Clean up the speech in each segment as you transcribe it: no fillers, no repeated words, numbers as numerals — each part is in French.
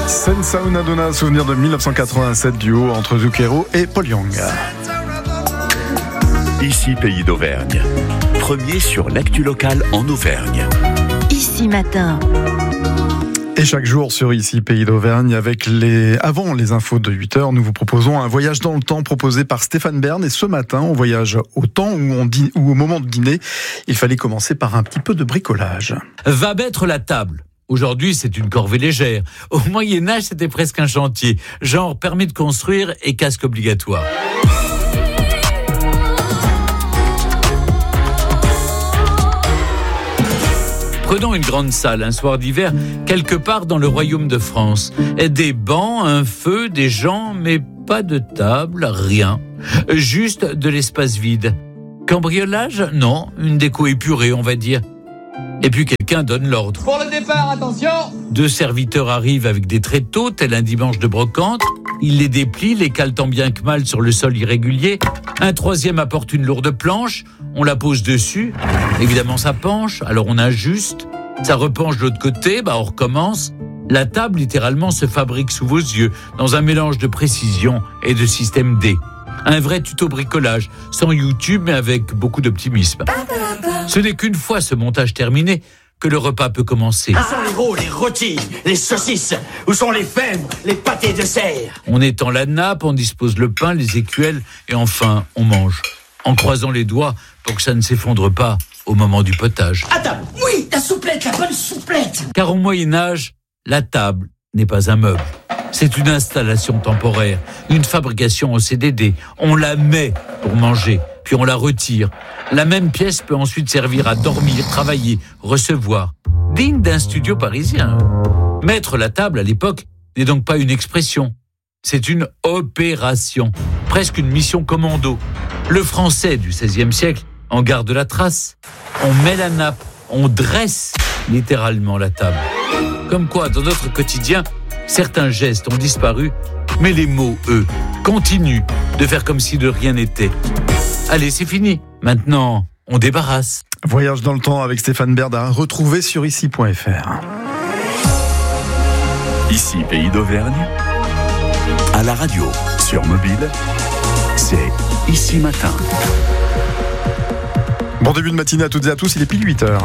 Senza una donna, souvenir de 1987, duo entre Zucchero et Paul Young. Ici Pays d'Auvergne. Premier sur l'actu locale en Auvergne. Ici Matin. Et chaque jour sur Ici Pays d'Auvergne, avant les infos de 8h, nous vous proposons un voyage dans le temps proposé par Stéphane Bern. Et ce matin, on voyage au temps où au moment de dîner, il fallait commencer par un petit peu de bricolage. Va mettre la table. Aujourd'hui, c'est une corvée légère. Au Moyen-Âge, c'était presque un chantier. Genre permis de construire et casque obligatoire. Prenons une grande salle, un soir d'hiver, quelque part dans le royaume de France. Des bancs, un feu, des gens, mais pas de table, rien. Juste de l'espace vide. Cambriolage ? Non, une déco épurée, on va dire. Et puis quelqu'un donne l'ordre. Pour le départ, attention ! 2 serviteurs arrivent avec des tréteaux, tel un dimanche de brocante. Ils les déplient, les calent tant bien que mal sur le sol irrégulier. Un 3e apporte une lourde planche, on la pose dessus. Évidemment, ça penche, alors on ajuste. Ça repenche de l'autre côté, on recommence. La table, littéralement, se fabrique sous vos yeux, dans un mélange de précision et de système D. Un vrai tuto bricolage, sans YouTube, mais avec beaucoup d'optimisme. Ce n'est qu'une fois ce montage terminé que le repas peut commencer. Où sont les veau, les rôtis, les saucisses ? Où sont les fèves, les pâtés de serre ? On étend la nappe, on dispose le pain, les écuelles, et enfin, on mange. En croisant les doigts pour que ça ne s'effondre pas au moment du potage. À table ! Oui, la souplette, la bonne souplette ! Car au Moyen-Âge, la table n'est pas un meuble. C'est une installation temporaire, une fabrication en CDD. On la met pour manger, puis on la retire. La même pièce peut ensuite servir à dormir, travailler, recevoir. Digne d'un studio parisien. Mettre la table à l'époque n'est donc pas une expression. C'est une opération, presque une mission commando. Le français du XVIe siècle en garde la trace. On met la nappe, on dresse littéralement la table. Comme quoi, dans notre quotidien, certains gestes ont disparu, mais les mots, eux, continuent de faire comme si de rien n'était. Allez, c'est fini. Maintenant, on débarrasse. Voyage dans le temps avec Stéphane Bern à retrouver sur ici.fr. Ici Pays d'Auvergne. À la radio, sur mobile, c'est Ici Matin. Bon début de matinée à toutes et à tous, il est pile 8h.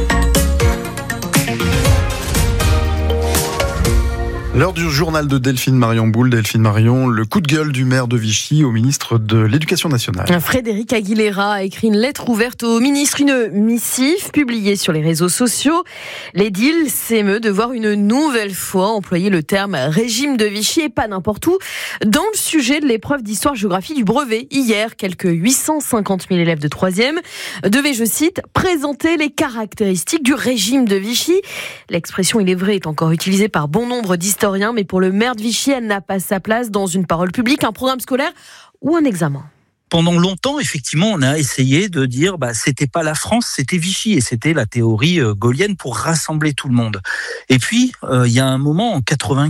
L'heure du journal de Delphine Marion Boule. Delphine Marion, le coup de gueule du maire de Vichy au ministre de l'Éducation nationale. Frédéric Aguilera a écrit une lettre ouverte au ministre, une missive publiée sur les réseaux sociaux. L'édile s'émeut de voir une nouvelle fois employer le terme régime de Vichy et pas n'importe où dans le sujet de l'épreuve d'histoire-géographie du brevet. Hier, quelques 850 000 élèves de 3e devaient, je cite, présenter les caractéristiques du régime de Vichy. L'expression, il est vrai, est encore utilisée par bon nombre d'historiens, mais pour le maire de Vichy, elle n'a pas sa place dans une parole publique, un programme scolaire ou un examen. Pendant longtemps, effectivement, on a essayé de dire c'était pas la France, c'était Vichy, et c'était la théorie gaullienne pour rassembler tout le monde. Et puis, il y a un moment, en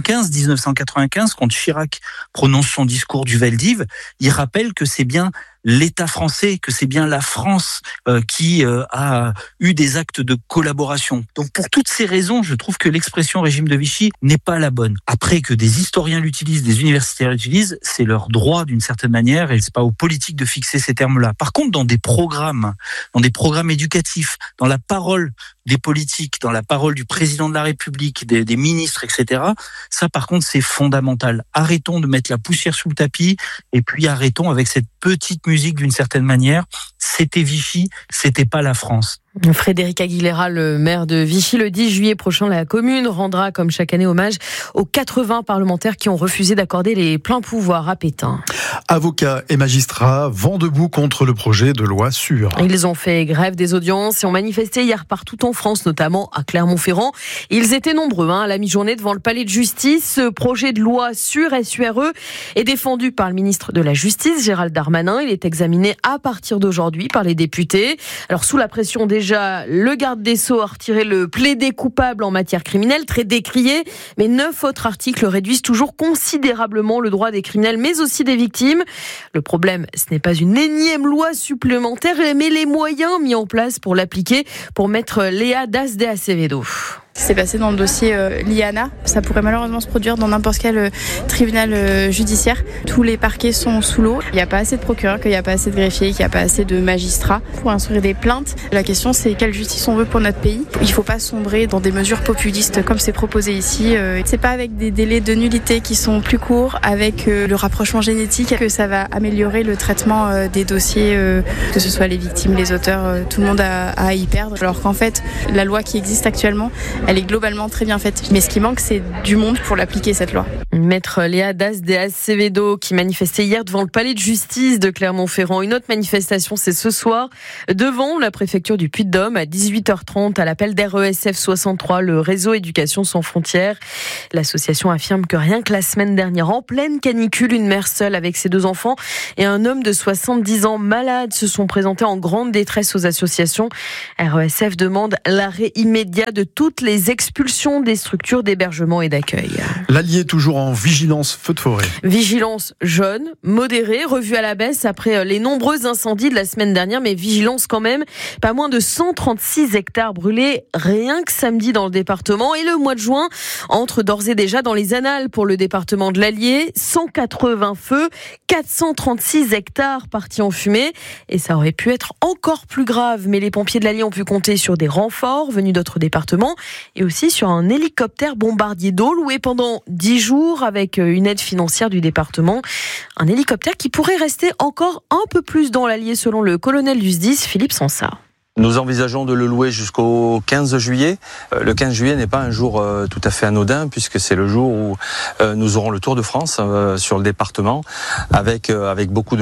1995, quand Chirac prononce son discours du Veldiv, il rappelle que c'est bien l'État français, que c'est bien la France qui a eu des actes de collaboration. Donc pour toutes ces raisons, je trouve que l'expression régime de Vichy n'est pas la bonne. Après que des historiens l'utilisent, des universitaires l'utilisent, c'est leur droit d'une certaine manière et c'est pas aux politiques de fixer ces termes-là. Par contre, dans des programmes éducatifs, dans la parole des politiques, dans la parole du président de la République, des ministres, etc., ça par contre c'est fondamental. Arrêtons de mettre la poussière sous le tapis et puis arrêtons avec cette petite musique d'une certaine manière. C'était Vichy, c'était pas la France. Frédéric Aguilera, le maire de Vichy, le 10 juillet prochain, la commune rendra comme chaque année hommage aux 80 parlementaires qui ont refusé d'accorder les pleins pouvoirs à Pétain. Avocats et magistrats vent debout contre le projet de loi sûre. Ils ont fait grève des audiences et ont manifesté hier partout en France, notamment à Clermont-Ferrand. Ils étaient nombreux à la mi-journée devant le palais de justice. Ce projet de loi sûre, SURE, est défendu par le ministre de la Justice, Gérald Darmanin. Il est examiné à partir d'aujourd'hui par les députés. Alors sous la pression déjà, le garde des Sceaux a retiré le plaidé coupable en matière criminelle, très décrié, mais 9 autres articles réduisent toujours considérablement le droit des criminels, mais aussi des victimes. Le problème, ce n'est pas une énième loi supplémentaire, mais les moyens mis en place pour l'appliquer, pour mettre Léa Das de Acevedo. Ce qui s'est passé dans le dossier Liana, ça pourrait malheureusement se produire dans n'importe quel tribunal judiciaire. Tous les parquets sont sous l'eau. Il n'y a pas assez de procureurs, qu'il n'y a pas assez de greffiers, qu'il n'y a pas assez de magistrats pour instruire des plaintes. La question, c'est quelle justice on veut pour notre pays. Il ne faut pas sombrer dans des mesures populistes comme c'est proposé ici. C'est pas avec des délais de nullité qui sont plus courts, avec le rapprochement génétique, que ça va améliorer le traitement des dossiers, que ce soit les victimes, les auteurs, tout le monde a à y perdre. Alors qu'en fait, la loi qui existe actuellement, elle est globalement très bien faite. Mais ce qui manque, c'est du monde pour l'appliquer, cette loi. Maître Léa Das de Acevedo qui manifestait hier devant le palais de justice de Clermont-Ferrand. Une autre manifestation, c'est ce soir devant la préfecture du Puy-de-Dôme à 18h30 à l'appel d'RESF 63, le réseau Éducation sans frontières. L'association affirme que rien que la semaine dernière, en pleine canicule, une mère seule avec ses 2 enfants et un homme de 70 ans malade se sont présentés en grande détresse aux associations. RESF demande l'arrêt immédiat de toutes les expulsions des structures d'hébergement et d'accueil. L'Allier toujours en vigilance feu de forêt. Vigilance jaune, modérée, revue à la baisse après les nombreux incendies de la semaine dernière, mais vigilance quand même. Pas moins de 136 hectares brûlés rien que samedi dans le département. Et le mois de juin entre d'ores et déjà dans les annales pour le département de l'Allier. 180 feux, 436 hectares partis en fumée. Et ça aurait pu être encore plus grave. Mais les pompiers de l'Allier ont pu compter sur des renforts venus d'autres départements et aussi sur un hélicoptère bombardier d'eau loué pendant 10 jours avec une aide financière du département. Un hélicoptère qui pourrait rester encore un peu plus dans l'Allier selon le colonel du SDIS, Philippe Sansa. Nous envisageons de le louer jusqu'au 15 juillet. Le 15 juillet n'est pas un jour tout à fait anodin puisque c'est le jour où nous aurons le Tour de France sur le département avec beaucoup de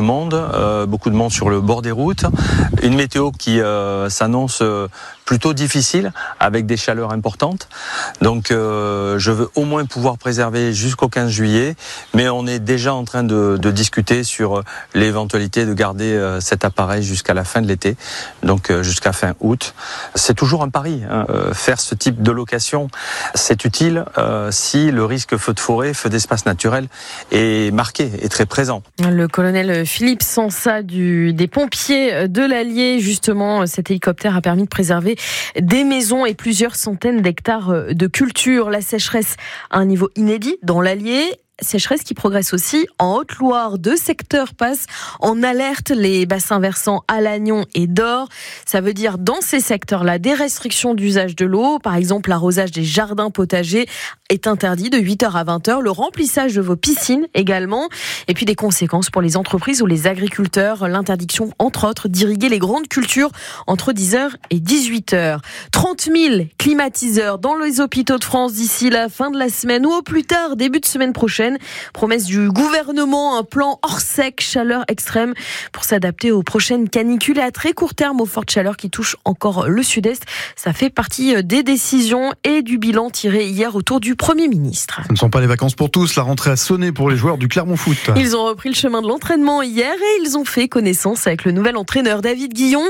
monde sur le bord des routes. Une météo qui s'annonce plutôt difficile avec des chaleurs importantes. Donc je veux au moins pouvoir préserver jusqu'au 15 juillet, mais on est déjà en train de discuter sur l'éventualité de garder cet appareil jusqu'à la fin de l'été, donc jusqu'à fin août. C'est toujours un pari, hein. Faire ce type de location, c'est utile si le risque feu de forêt, feu d'espace naturel est marqué, est très présent. Le colonel Philippe Sansa des pompiers de l'Allier, justement, cet hélicoptère a permis de préserver des maisons et plusieurs centaines d'hectares de culture. La sécheresse à un niveau inédit dans l'Allier. Sécheresse qui progresse aussi en Haute-Loire. 2 secteurs passent en alerte, les bassins versants à Lannion et d'Or. Ça veut dire dans ces secteurs-là des restrictions d'usage de l'eau. Par exemple, l'arrosage des jardins potagers est interdit de 8h à 20h. Le remplissage de vos piscines également. Et puis des conséquences pour les entreprises ou les agriculteurs. L'interdiction, entre autres, d'irriguer les grandes cultures entre 10h et 18h. 30 000 climatiseurs dans les hôpitaux de France d'ici la fin de la semaine ou au plus tard, début de semaine prochaine. Promesse du gouvernement, un plan hors sec, chaleur extrême pour s'adapter aux prochaines canicules et à très court terme aux fortes chaleurs qui touchent encore le sud-est. Ça fait partie des décisions et du bilan tiré hier autour du Premier ministre. Ce ne sont pas les vacances pour tous, la rentrée a sonné pour les joueurs du Clermont Foot. Ils ont repris le chemin de l'entraînement hier et ils ont fait connaissance avec le nouvel entraîneur David Guillon.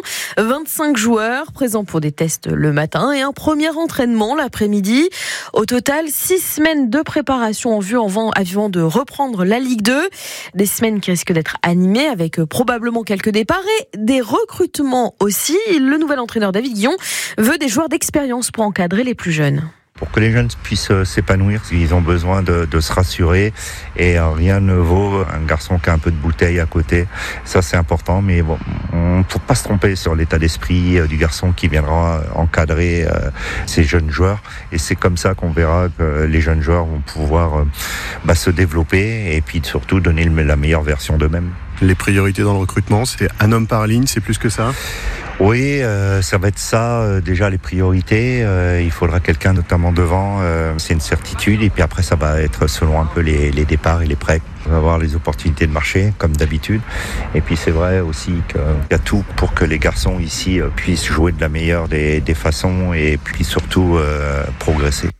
25 joueurs présents pour des tests le matin et un premier entraînement l'après-midi. Au total, 6 semaines de préparation en vue avant de reprendre la Ligue 2. Des semaines qui risquent d'être animées avec probablement quelques départs et des recrutements aussi. Le nouvel entraîneur David Guillon veut des joueurs d'expérience pour encadrer les plus jeunes. Pour que les jeunes puissent s'épanouir, ils ont besoin de se rassurer et rien ne vaut un garçon qui a un peu de bouteille à côté. Ça c'est important, mais bon, on ne faut pas se tromper sur l'état d'esprit du garçon qui viendra encadrer ces jeunes joueurs. Et c'est comme ça qu'on verra que les jeunes joueurs vont pouvoir se développer et puis surtout donner la meilleure version d'eux-mêmes. Les priorités dans le recrutement, c'est un homme par ligne, c'est plus que ça ? Oui, ça va être ça, déjà les priorités. Il faudra quelqu'un notamment devant, c'est une certitude. Et puis après, ça va être selon un peu les départs et les prêts. On va avoir les opportunités de marché, comme d'habitude. Et puis c'est vrai aussi qu'il y a tout pour que les garçons ici puissent jouer de la meilleure des façons et puis surtout progresser.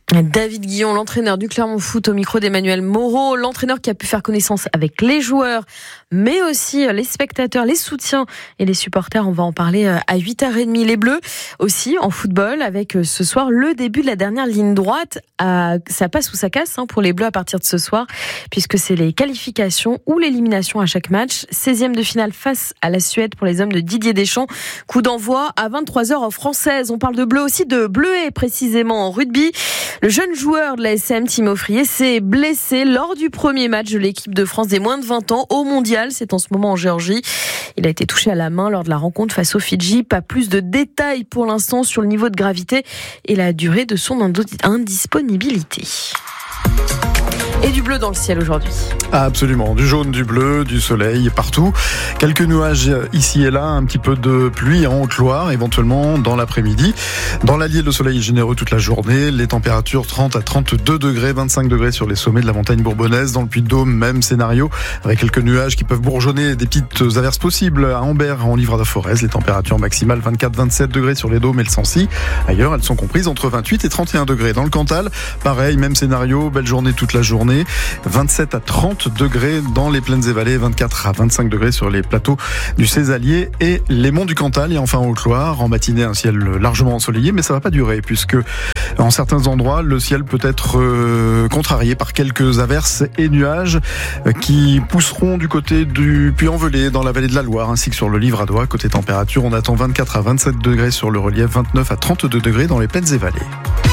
David Guillon, l'entraîneur du Clermont Foot, au micro d'Emmanuel Moreau, l'entraîneur qui a pu faire connaissance avec les joueurs, mais aussi les spectateurs, les soutiens et les supporters. On va en parler à 8h30. Les Bleus aussi en football, avec ce soir le début de la dernière ligne droite. Ça passe ou ça casse pour les Bleus à partir de ce soir, puisque c'est les qualifications ou l'élimination à chaque match. 16e de finale face à la Suède pour les hommes de Didier Deschamps. Coup d'envoi à 23h française. On parle de Bleu aussi, de Bleuet précisément en rugby. Le jeune joueur de la SM, Thibaut Frié, s'est blessé lors du premier match de l'équipe de France des moins de 20 ans au mondial. C'est en ce moment en Géorgie. Il a été touché à la main lors de la rencontre face aux Fidji. Pas plus de détails pour l'instant sur le niveau de gravité et la durée de son indisponibilité. Et du bleu dans le ciel aujourd'hui. Absolument, du jaune, du bleu, du soleil partout. Quelques nuages ici et là, un petit peu de pluie en Haute-Loire, éventuellement dans l'après-midi. Dans l'Allier, le soleil est généreux toute la journée. Les températures 30 à 32 degrés, 25 degrés sur les sommets de la montagne bourbonnaise. Dans le Puy-de-Dôme, même scénario, avec quelques nuages qui peuvent bourgeonner, des petites averses possibles à Ambert, en Livre-de-Forez. Les températures maximales 24-27 degrés sur les Dômes et le Sancy. Ailleurs, elles sont comprises entre 28 et 31 degrés. Dans le Cantal, pareil, même scénario, belle journée toute la journée. 27 à 30 degrés dans les plaines et vallées, 24 à 25 degrés sur les plateaux du Cézallier et les monts du Cantal. Et enfin en Haute-Loire, en matinée, un ciel largement ensoleillé, mais ça va pas durer puisque en certains endroits, le ciel peut être contrarié par quelques averses et nuages qui pousseront du côté du Puy-en-Velay, dans la vallée de la Loire, ainsi que sur le Livradois. Côté température, on attend 24 à 27 degrés sur le relief, 29 à 32 degrés dans les plaines et vallées.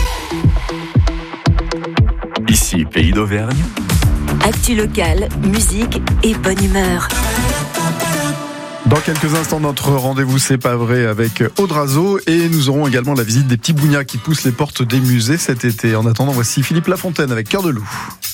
Ici, Pays d'Auvergne. Actu locale, musique et bonne humeur. Dans quelques instants, notre rendez-vous C'est pas vrai avec Audrazo et nous aurons également la visite des petits bougnats qui poussent les portes des musées cet été. En attendant, voici Philippe Lafontaine avec Cœur de loup.